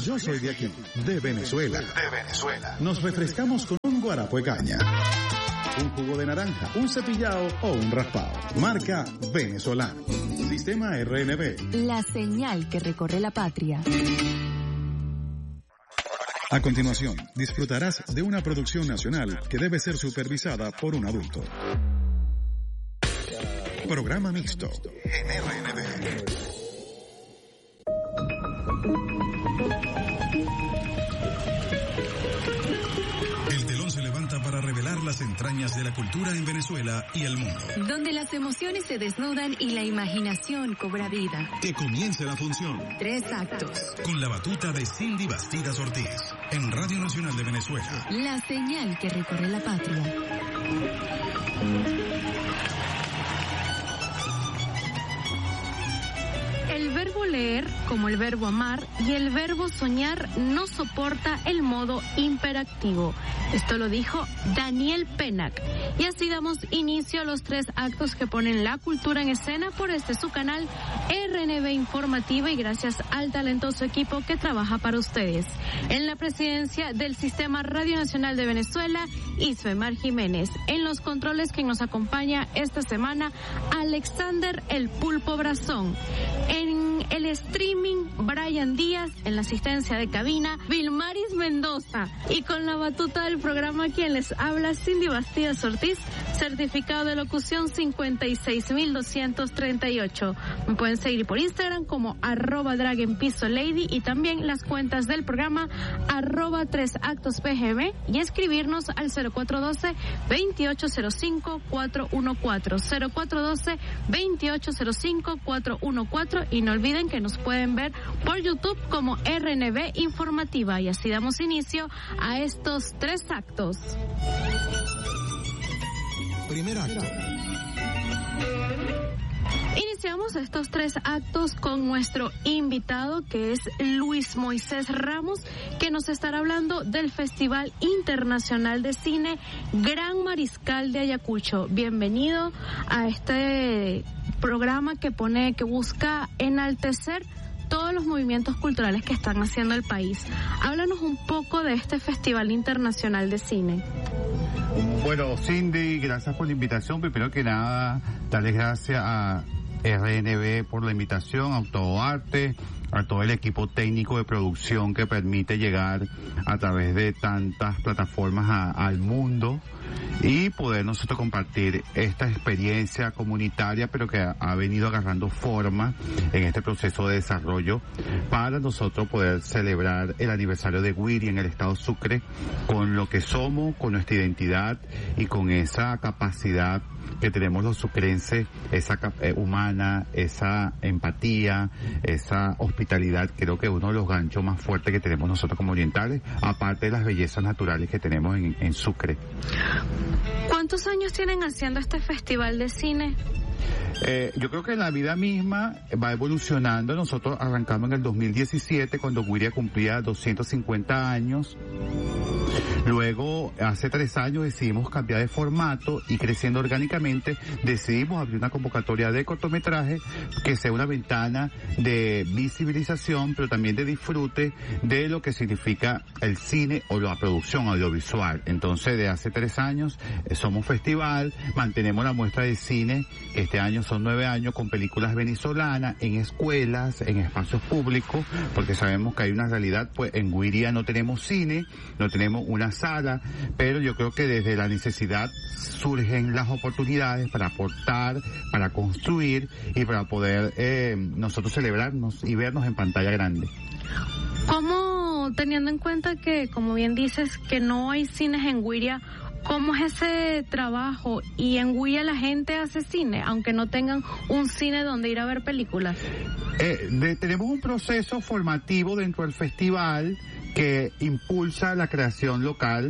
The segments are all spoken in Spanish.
Yo soy de aquí, de Venezuela. Nos refrescamos con un guarapo de caña, un jugo de naranja, un cepillado o un raspado. Marca Venezolano. Sistema RNB. La señal que recorre la patria. A continuación, disfrutarás de una producción nacional que debe ser supervisada por un adulto. Programa mixto en RNB. El telón se levanta para revelar las entrañas de la cultura en Venezuela y el mundo. Donde las emociones se desnudan y la imaginación cobra vida. Que comience la función. 3 actos. Con la batuta de Cindy Bastidas Ortiz. En Radio Nacional de Venezuela. La señal que recorre la patria. El verbo leer, como el verbo amar y el verbo soñar, no soporta el modo imperativo. Esto lo dijo Daniel Pennack. Y así damos inicio a los 3 actos que ponen la cultura en escena por su canal RNB Informativa, y gracias al talentoso equipo que trabaja para ustedes. En la presidencia del Sistema Radio Nacional de Venezuela, Isfemar Jiménez. En los controles, quien nos acompaña esta semana, Alexander El Pulpo Brazón. En el streaming, Brian Díaz. En la asistencia de cabina, Vilmaris Mendoza. Y con la batuta del programa, quien les habla, Cindy Bastidas Ortiz, certificado de locución 56238. Me pueden seguir por Instagram como @dragenpisolady y también las cuentas del programa @3actospgb y escribirnos al 0412-2805-414, 0412-2805-414, y no olviden que nos pueden ver por YouTube como RNB Informativa, y así damos inicio a estos 3 actos. Primer acto. Iniciamos estos 3 actos con nuestro invitado, que es Luis Moisés Ramos, que nos estará hablando del Festival Internacional de Cine Gran Mariscal de Ayacucho. Bienvenido a este programa que busca enaltecer todos los movimientos culturales que están haciendo el país. Háblanos un poco de este Festival Internacional de Cine. Bueno, Cindy, gracias por la invitación. Primero que nada, darles gracias a RNB por la invitación, a Autoarte, a todo el equipo técnico de producción que permite llegar a través de tantas plataformas al mundo y poder nosotros compartir esta experiencia comunitaria, pero que ha venido agarrando forma en este proceso de desarrollo para nosotros poder celebrar el aniversario de Guiri en el estado Sucre con lo que somos, con nuestra identidad y con esa capacidad que tenemos los sucrenses, esa humana, esa empatía, esa hospitalidad. Creo que uno de los ganchos más fuertes que tenemos nosotros como orientales, aparte de las bellezas naturales que tenemos en Sucre. ¿Cuántos años tienen haciendo este festival de cine? Yo creo que la vida misma va evolucionando. Nosotros arrancamos en el 2017 cuando Guiria cumplía 250 años. Luego, hace 3 años decidimos cambiar de formato y creciendo orgánicamente decidimos abrir una convocatoria de cortometraje que sea una ventana de visibilización, pero también de disfrute de lo que significa el cine o la producción audiovisual. Entonces, de hace 3 años somos festival, mantenemos la muestra de cine, este año son 9 años, con películas venezolanas en escuelas, en espacios públicos, porque sabemos que hay una realidad, pues en Guiria no tenemos cine, no tenemos una sala, pero yo creo que desde la necesidad surgen las oportunidades para aportar, para construir y para poder nosotros celebrarnos y vernos en pantalla grande. ¿Cómo, teniendo en cuenta que, como bien dices, que no hay cines en Guiria, cómo es ese trabajo? Y en Guiria la gente hace cine, aunque no tengan un cine donde ir a ver películas. Tenemos un proceso formativo dentro del festival que impulsa la creación local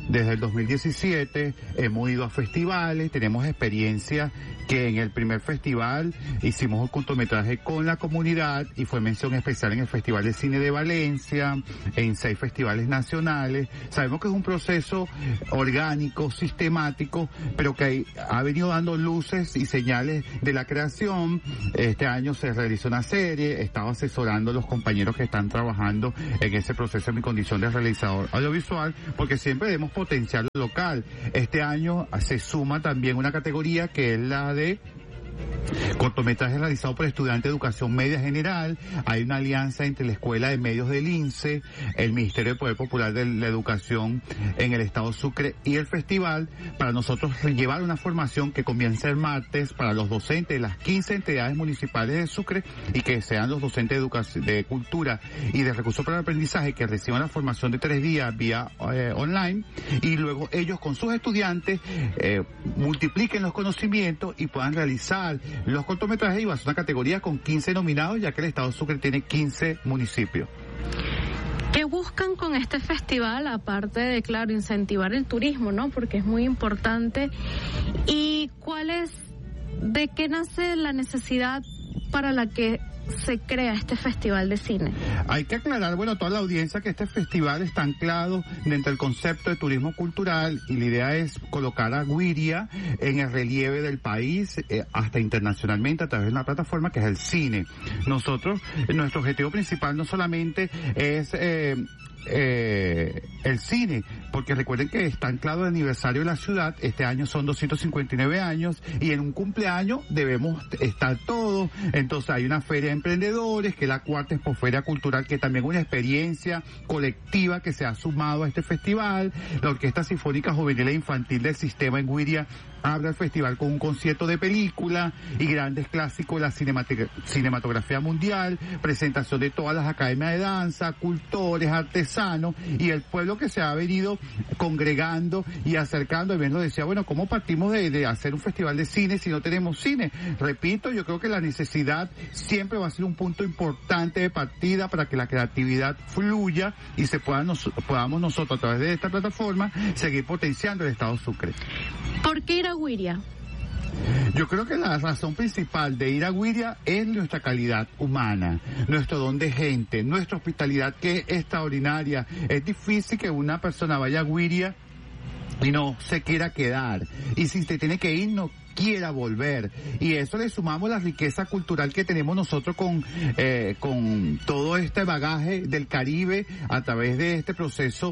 desde el 2017 hemos ido a festivales, tenemos experiencia que en el primer festival hicimos un cortometraje con la comunidad y fue mención especial en el Festival de Cine de Valencia, en 6 festivales nacionales. Sabemos que es un proceso orgánico, sistemático, pero que ha venido dando luces y señales de la creación. Este año se realizó una serie, estaba asesorando a los compañeros que están trabajando en ese proceso en mi condición de realizador audiovisual, porque siempre debemos potenciar lo local. Este año se suma también una categoría que es la de cortometrajes realizados por estudiantes de educación media general. Hay una alianza entre la Escuela de Medios del INSE, el Ministerio del Poder Popular de la Educación en el Estado Sucre y el festival, para nosotros llevar una formación que comienza el martes para los docentes de las 15 entidades municipales de Sucre y que sean los docentes de educación, de cultura y de recursos para el aprendizaje que reciban la formación de 3 días vía online, y luego ellos con sus estudiantes multipliquen los conocimientos y puedan realizar los cortometrajes. Y va a ser una categoría con 15 nominados, ya que el Estado Sucre tiene 15 municipios. ¿Qué buscan con este festival? Aparte de, claro, incentivar el turismo, ¿no? Porque es muy importante. ¿Y de qué nace la necesidad para la que se crea este festival de cine? Hay que aclarar, bueno, a toda la audiencia que este festival está anclado dentro del concepto de turismo cultural, y la idea es colocar a Güiria en el relieve del país, hasta internacionalmente, a través de una plataforma que es el cine. Nosotros, nuestro objetivo principal no solamente es el cine, porque recuerden que está anclado el aniversario de la ciudad. Este año son 259 años y en un cumpleaños debemos estar todos. Entonces hay una feria de emprendedores, que es la 4ª Expoferia Cultural, que también es una experiencia colectiva que se ha sumado a este festival. La Orquesta Sinfónica Juvenil e Infantil del Sistema en Güiria abre el festival con un concierto de película y grandes clásicos de la cinematografía mundial, presentación de todas las academias de danza, cultores, artesanos y el pueblo que se ha venido congregando y acercando. Y bien nos decía, bueno, ¿cómo partimos de hacer un festival de cine si no tenemos cine? Repito, yo creo que la necesidad siempre va a ser un punto importante de partida para que la creatividad fluya y podamos nosotros a través de esta plataforma seguir potenciando el Estado Sucre. ¿Por qué ir a Güiria? Yo creo que la razón principal de ir a Güiria es nuestra calidad humana, nuestro don de gente, nuestra hospitalidad, que es extraordinaria. Es difícil que una persona vaya a Güiria y no se quiera quedar, y si se tiene que ir no quiera volver, y eso le sumamos la riqueza cultural que tenemos nosotros con todo este bagaje del Caribe a través de este proceso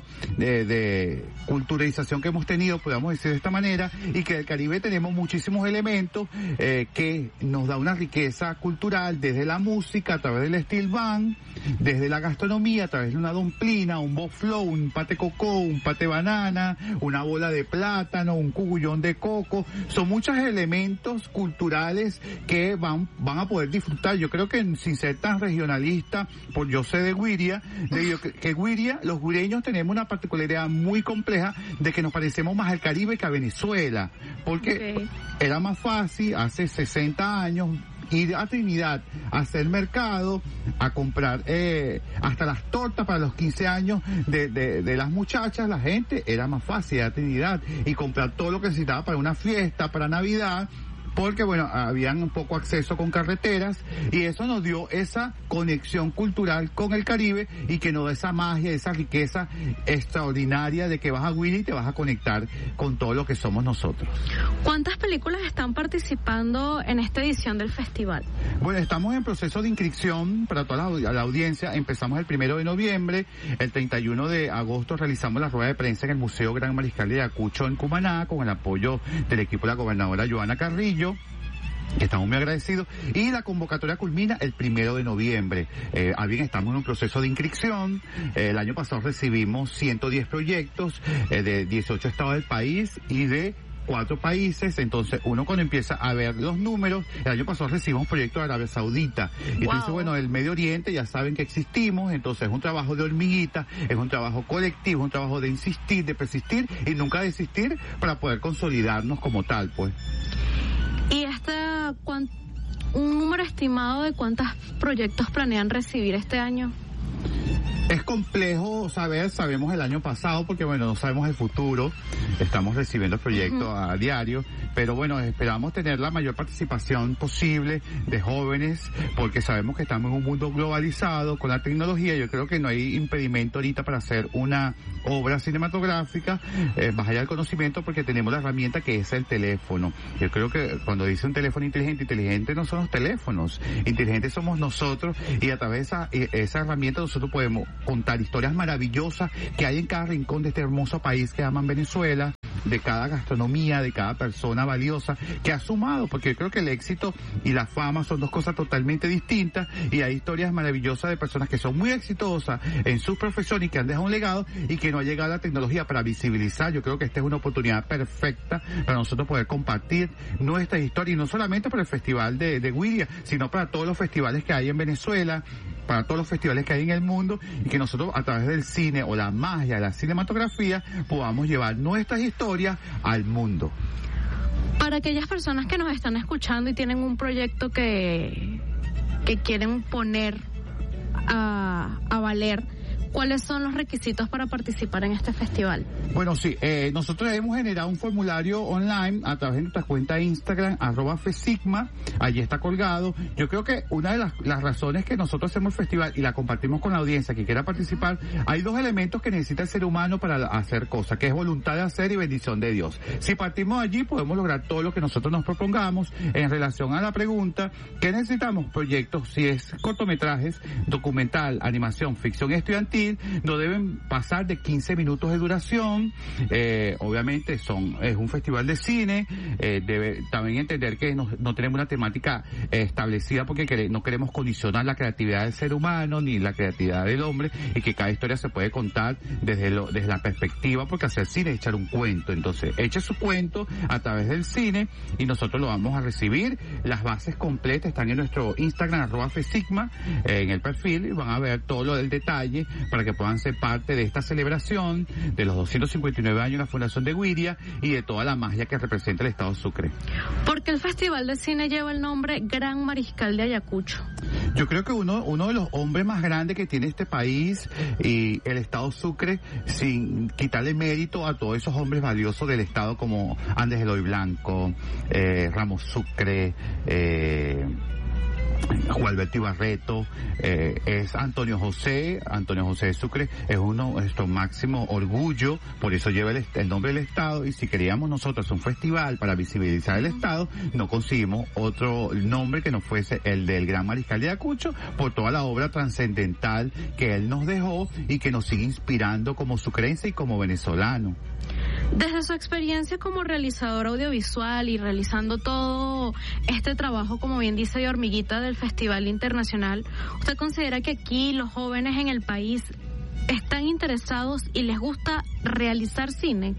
de culturalización que hemos tenido, podemos decir de esta manera, y que del Caribe tenemos muchísimos elementos que nos da una riqueza cultural, desde la música, a través del steel band, desde la gastronomía, a través de una domplina, un boflow, un pate cocó, un pate banana, una bola de plátano, un cugullón de coco. Son muchos elementos culturales que van a poder disfrutar. Yo creo que sin ser tan regionalista, por yo sé de Güiria, digo que Güiria, los guireños tenemos una particularidad muy compleja de que nos parecemos más al Caribe que a Venezuela, porque era más fácil hace 60 años ir a Trinidad a hacer mercado, a comprar hasta las tortas para los 15 años de las muchachas. La gente era más fácil ir a Trinidad y comprar todo lo que necesitaba para una fiesta, para Navidad, porque bueno, habían un poco acceso con carreteras, y eso nos dio esa conexión cultural con el Caribe y que nos da esa magia, esa riqueza extraordinaria de que vas a Güiria y te vas a conectar con todo lo que somos nosotros. ¿Cuántas películas están participando en esta edición del festival? Bueno, estamos en proceso de inscripción para toda la audiencia. Empezamos el 1 de noviembre, el 31 de agosto realizamos la rueda de prensa en el Museo Gran Mariscal de Ayacucho en Cumaná, con el apoyo del equipo de la gobernadora Joana Carrillo. Estamos muy agradecidos, y la convocatoria culmina el 1 de noviembre. Estamos en un proceso de inscripción. El año pasado recibimos 110 proyectos de 18 estados del país y de 4 países. Entonces uno, cuando empieza a ver los números, el año pasado recibimos proyectos de Arabia Saudita, y entonces bueno, el Medio Oriente ya saben que existimos. Entonces es un trabajo de hormiguita, es un trabajo colectivo, un trabajo de insistir, de persistir y nunca desistir para poder consolidarnos como tal, pues. ¿Y un número estimado de cuántos proyectos planean recibir este año? Es complejo sabemos el año pasado, porque bueno, no sabemos el futuro, estamos recibiendo proyectos a diario, pero bueno, esperamos tener la mayor participación posible de jóvenes, porque sabemos que estamos en un mundo globalizado con la tecnología. Yo creo que no hay impedimento ahorita para hacer una obra cinematográfica, más allá del conocimiento, porque tenemos la herramienta que es el teléfono. Yo creo que cuando dice un teléfono inteligente no son los teléfonos, inteligentes somos nosotros, y a través de esa herramienta nosotros podemos contar historias maravillosas que hay en cada rincón de este hermoso país que llaman Venezuela, de cada gastronomía, de cada persona valiosa que ha sumado, porque yo creo que el éxito y la fama son dos cosas totalmente distintas, y hay historias maravillosas de personas que son muy exitosas en sus profesiones y que han dejado un legado y que no ha llegado la tecnología para visibilizar. Yo creo que esta es una oportunidad perfecta para nosotros poder compartir nuestras historias, y no solamente para el Festival de Guiria, sino para todos los festivales que hay en Venezuela, para todos los festivales que hay en el mundo, y que nosotros a través del cine o la magia, la cinematografía, podamos llevar nuestras historias al mundo. Para aquellas personas que nos están escuchando y tienen un proyecto que quieren poner a valer, ¿cuáles son los requisitos para participar en este festival? Bueno, sí, nosotros hemos generado un formulario online a través de nuestra cuenta de Instagram, @FESIGMA, allí está colgado. Yo creo que una de las razones que nosotros hacemos el festival y la compartimos con la audiencia que quiera participar, hay dos elementos que necesita el ser humano para hacer cosas, que es voluntad de hacer y bendición de Dios. Si partimos allí, podemos lograr todo lo que nosotros nos propongamos. En relación a la pregunta, ¿qué necesitamos? Proyectos, si es cortometrajes, documental, animación, ficción estudiantil, no deben pasar de 15 minutos de duración. Obviamente es un festival de cine, debe también entender que no tenemos una temática establecida, porque no queremos condicionar la creatividad del ser humano ni la creatividad del hombre, y que cada historia se puede contar desde la perspectiva, porque hacer cine es echar un cuento. Entonces eche su cuento a través del cine y nosotros lo vamos a recibir. Las bases completas están en nuestro Instagram @FESIGMA, en el perfil, y van a ver todo lo del detalle para que puedan ser parte de esta celebración de los 259 años de la Fundación de Guiria y de toda la magia que representa el Estado Sucre. ¿Por qué el Festival de Cine lleva el nombre Gran Mariscal de Ayacucho? Yo creo que uno de los hombres más grandes que tiene este país y el Estado Sucre, sin quitarle mérito a todos esos hombres valiosos del Estado como Andrés Eloy Blanco, Ramos Sucre, Juan Alberto Ibarreto, es Antonio José de Sucre, es nuestro máximo orgullo, por eso lleva el nombre del Estado. Y si queríamos nosotros un festival para visibilizar el Estado, no conseguimos otro nombre que no fuese el del Gran Mariscal de Ayacucho, por toda la obra trascendental que él nos dejó y que nos sigue inspirando como sucrense y como venezolano. Desde su experiencia como realizador audiovisual y realizando todo este trabajo, como bien dice, de hormiguita del Festival Internacional, ¿usted considera que aquí los jóvenes en el país están interesados y les gusta realizar cine?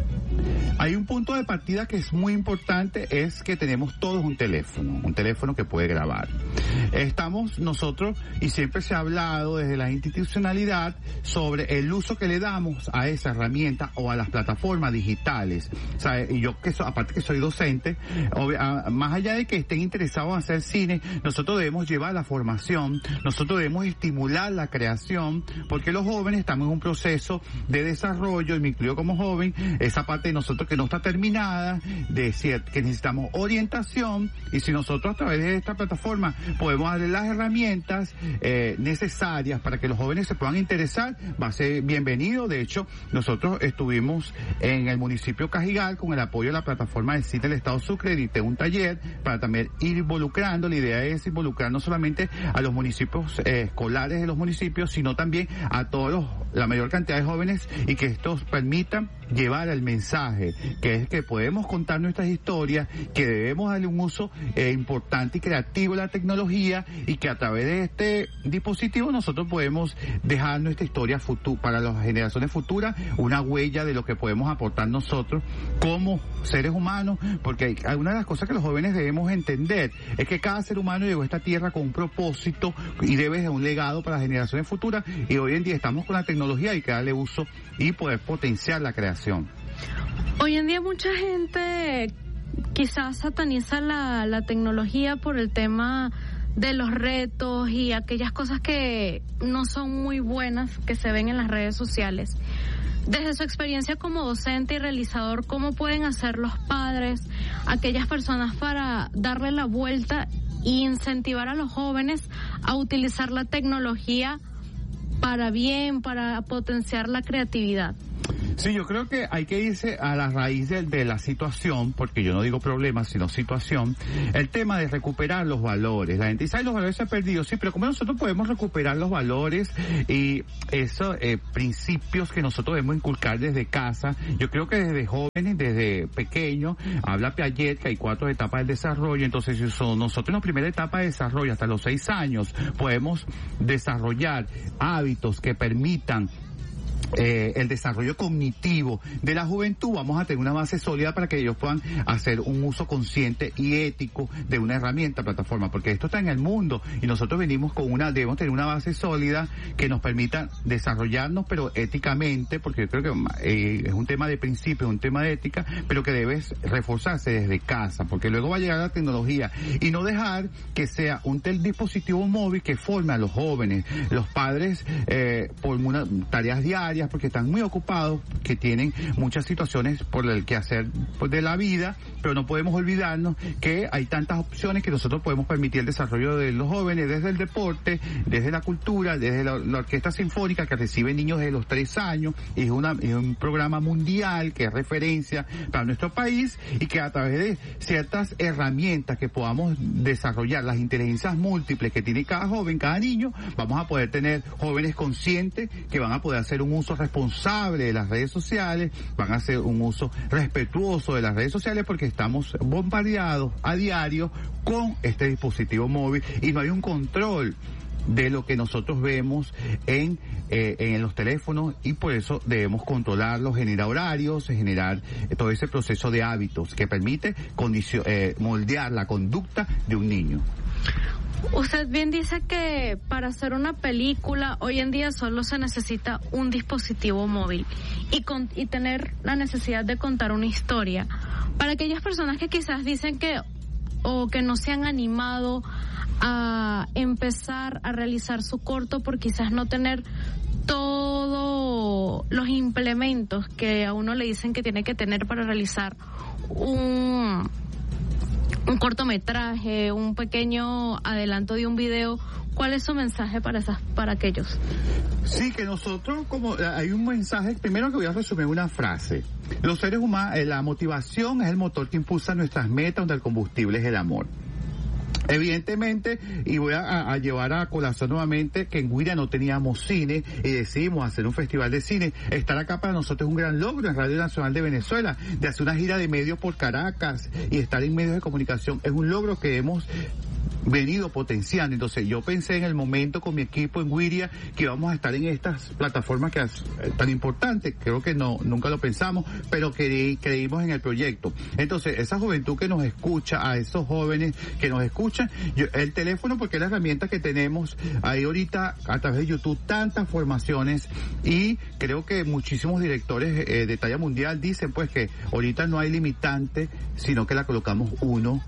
Hay un punto de partida que es muy importante, es que tenemos todos un teléfono que puede grabar. Estamos nosotros, y siempre se ha hablado desde la institucionalidad sobre el uso que le damos a esa herramienta o a las plataformas digitales. O sea, y yo aparte que soy docente, más allá de que estén interesados en hacer cine, nosotros debemos llevar la formación, nosotros debemos estimular la creación, porque los jóvenes estamos en un proceso de desarrollo, y me incluyo como joven, esa parte de nosotros que no está terminada, que necesitamos orientación, y si nosotros a través de esta plataforma podemos darle las herramientas necesarias para que los jóvenes se puedan interesar, va a ser bienvenido. De hecho, nosotros estuvimos en el municipio Cajigal con el apoyo de la plataforma del CIT del Estado Sucre, edité un taller para también ir involucrando. La idea es involucrar no solamente a los municipios escolares de los municipios, sino también a la mayor cantidad de jóvenes, y que estos permitan llevar el mensaje, que es que podemos contar nuestras historias, que debemos darle un uso importante y creativo a la tecnología, y que a través de este dispositivo nosotros podemos dejar nuestra historia para las generaciones futuras, una huella de lo que podemos aportar nosotros como seres humanos, porque hay una de las cosas que los jóvenes debemos entender, es que cada ser humano llegó a esta tierra con un propósito y debe dejar un legado para las generaciones futuras, y hoy en día estamos con la tecnología y hay que darle uso y poder potenciar la creación. Hoy en día mucha gente quizás sataniza la tecnología por el tema de los retos y aquellas cosas que no son muy buenas que se ven en las redes sociales. Desde su experiencia como docente y realizador, ¿cómo pueden hacer los padres, aquellas personas, para darle la vuelta e incentivar a los jóvenes a utilizar la tecnología para bien, para potenciar la creatividad? Sí, yo creo que hay que irse a la raíz de la situación, porque yo no digo problema, sino situación. El tema de recuperar los valores. La gente dice, ay, los valores se han perdido. Sí, pero ¿cómo nosotros podemos recuperar los valores y esos principios que nosotros debemos inculcar desde casa? Yo creo que desde jóvenes, desde pequeños, habla Piaget que hay 4 etapas del desarrollo. Entonces, si nosotros en la primera etapa de desarrollo, hasta los 6 años, podemos desarrollar hábitos que permitan el desarrollo cognitivo de la juventud, vamos a tener una base sólida para que ellos puedan hacer un uso consciente y ético de una herramienta, plataforma, porque esto está en el mundo y nosotros debemos tener una base sólida que nos permita desarrollarnos, pero éticamente, porque yo creo que es un tema de principio, es un tema de ética, pero que debe reforzarse desde casa, porque luego va a llegar la tecnología y no dejar que sea un dispositivo móvil que forme a los jóvenes, los padres por tareas diarias, porque están muy ocupados, que tienen muchas situaciones por el quehacer de la vida, pero no podemos olvidarnos que hay tantas opciones que nosotros podemos permitir el desarrollo de los jóvenes, desde el deporte, desde la cultura, desde la orquesta sinfónica que recibe niños de los 3 años, y es un programa mundial que es referencia para nuestro país, y que a través de ciertas herramientas que podamos desarrollar, las inteligencias múltiples que tiene cada joven, cada niño, vamos a poder tener jóvenes conscientes que van a poder hacer un uso responsable de las redes sociales, van a hacer un uso respetuoso de las redes sociales, porque estamos bombardeados a diario con este dispositivo móvil y no hay un control de lo que nosotros vemos en los teléfonos, y por eso debemos controlarlo, generar horarios, generar todo ese proceso de hábitos que permite moldear la conducta de un niño. Usted bien dice que para hacer una película hoy en día solo se necesita un dispositivo móvil y tener la necesidad de contar una historia. Para aquellas personas que quizás dicen que no se han animado a empezar a realizar su corto por quizás no tener todos los implementos que a uno le dicen que tiene que tener para realizar un cortometraje, un pequeño adelanto de un video, ¿cuál es su mensaje para aquellos? Sí, que nosotros, hay un mensaje, primero que voy a resumir una frase. Los seres humanos, la motivación es el motor que impulsa nuestras metas, donde el combustible es el amor. Evidentemente, y voy a llevar a colación nuevamente que en Guiria no teníamos cine y decidimos hacer un festival de cine. Estar acá para nosotros es un gran logro en Radio Nacional de Venezuela, de hacer una gira de medios por Caracas y estar en medios de comunicación. Es un logro que hemos venido potenciando. Entonces yo pensé en el momento con mi equipo en Guiria que íbamos a estar en estas plataformas que es tan importante. Creo que nunca lo pensamos, pero creímos en el proyecto. Entonces esa juventud que nos escucha, a esos jóvenes que nos escuchan, el teléfono, porque es la herramienta que tenemos ahí ahorita a través de YouTube, tantas formaciones, y creo que muchísimos directores de talla mundial dicen pues que ahorita no hay limitante, sino que la colocamos uno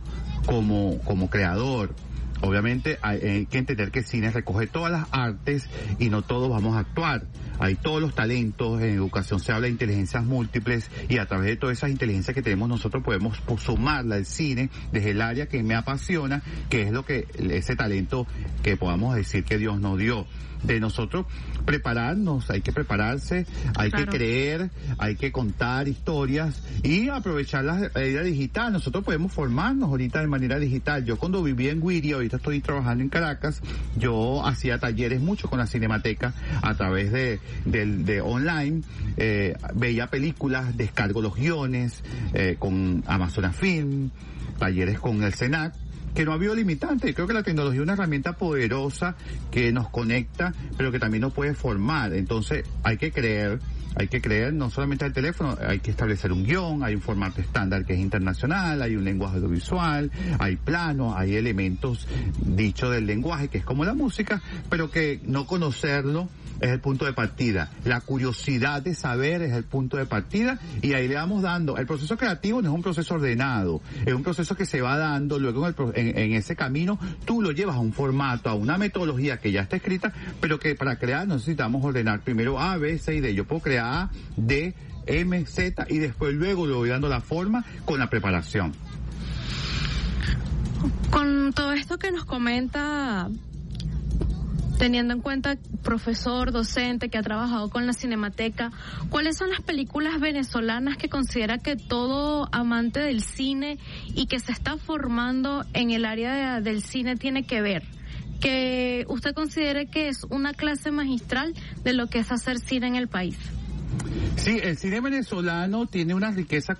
como creador. Obviamente hay que entender que el cine recoge todas las artes y no todos vamos a actuar. Hay todos los talentos, en educación se habla de inteligencias múltiples, y a través de todas esas inteligencias que tenemos nosotros podemos sumarla al cine desde el área que me apasiona, que es ese talento que podamos decir que Dios nos dio. De nosotros prepararnos, hay que prepararse, hay que creer, hay que contar historias y aprovechar la era digital. Nosotros podemos formarnos ahorita de manera digital. Yo cuando viví en Guiria, ahorita estoy trabajando en Caracas, yo hacía talleres mucho con la Cinemateca a través de online, veía películas, descargo los guiones con Amazonas Film, talleres con el CENAC, que no ha habido limitante. Creo que la tecnología es una herramienta poderosa que nos conecta, pero que también nos puede formar. Entonces hay que creer no solamente al teléfono, hay que establecer un guión, hay un formato estándar que es internacional, hay un lenguaje audiovisual, hay planos, hay elementos dichos del lenguaje que es como la música, pero que no conocerlo es el punto de partida. La curiosidad de saber es el punto de partida y ahí le vamos dando. El proceso creativo no es un proceso ordenado, es un proceso que se va dando, luego en ese camino tú lo llevas a un formato, a una metodología que ya está escrita, pero que para crear necesitamos ordenar primero A, B, C y D. Yo puedo crear A, D, M, Z y después luego le voy dando la forma con la preparación. Con todo esto que nos comenta, teniendo en cuenta profesor, docente que ha trabajado con la Cinemateca, ¿cuáles son las películas venezolanas que considera que todo amante del cine y que se está formando en el área del cine tiene que ver? Que usted considere que es una clase magistral de lo que es hacer cine en el país. Sí, el cine venezolano tiene una riqueza